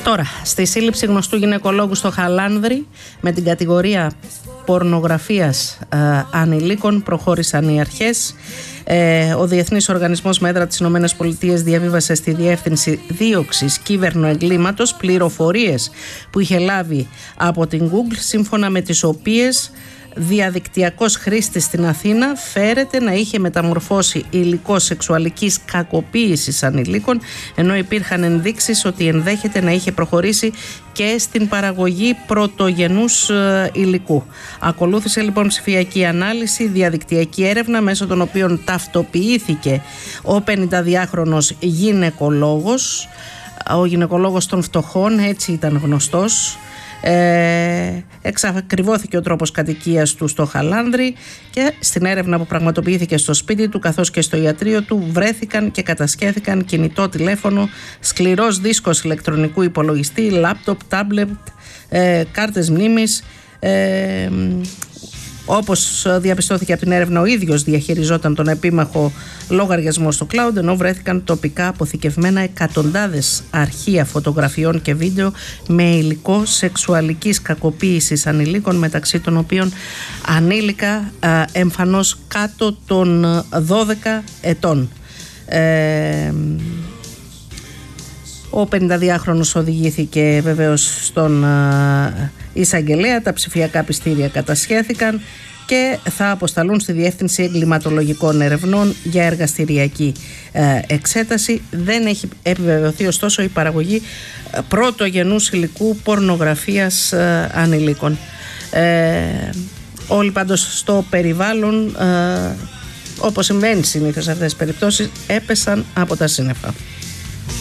Τώρα, στη σύλληψη γνωστού γυναικολόγου στο Χαλάνδρη με την κατηγορία πορνογραφίας ανηλίκων προχώρησαν οι αρχές. Ο Διεθνής Οργανισμός με έδρα της ΗΠΑ διαβίβασε στη Διεύθυνση Δίωξης Κύβερνου-Εγκλήματος πληροφορίες που είχε λάβει από την Google, σύμφωνα με τις οποίες διαδικτυακός χρήστης στην Αθήνα φέρεται να είχε μεταμορφώσει υλικό σεξουαλικής κακοποίησης ανηλίκων, ενώ υπήρχαν ενδείξεις ότι ενδέχεται να είχε προχωρήσει και στην παραγωγή πρωτογενούς υλικού. Ακολούθησε λοιπόν ψηφιακή ανάλυση, διαδικτυακή έρευνα, μέσω των οποίων ταυτοποιήθηκε ο 52χρονος γυναικολόγος, ο γυναικολόγος των φτωχών, έτσι ήταν γνωστός. Εξακριβώθηκε ο τρόπος κατοικίας του στο Χαλάνδρη και στην έρευνα που πραγματοποιήθηκε στο σπίτι του καθώς και στο ιατρείο του βρέθηκαν και κατασχέθηκαν κινητό τηλέφωνο, σκληρός δίσκος ηλεκτρονικού υπολογιστή, λάπτοπ, τάμπλετ, κάρτες μνήμης. Όπως διαπιστώθηκε από την έρευνα, ο ίδιος διαχειριζόταν τον επίμαχο λογαριασμό στο cloud, ενώ βρέθηκαν τοπικά αποθηκευμένα εκατοντάδες αρχεία φωτογραφιών και βίντεο με υλικό σεξουαλικής κακοποίησης ανηλίκων, μεταξύ των οποίων ανήλικα εμφανώς κάτω των 12 ετών. Ο 52χρονος οδηγήθηκε βεβαίως στον εισαγγελέα, τα ψηφιακά πιστήρια κατασχέθηκαν και θα αποσταλούν στη Διεύθυνση Εγκληματολογικών Ερευνών για εργαστηριακή εξέταση. Δεν έχει επιβεβαιωθεί ωστόσο η παραγωγή πρωτογενούς υλικού πορνογραφίας ανηλίκων. Όλοι πάντως στο περιβάλλον, όπως συμβαίνει συνήθως σε αυτές τις περιπτώσεις, έπεσαν από τα σύννεφα.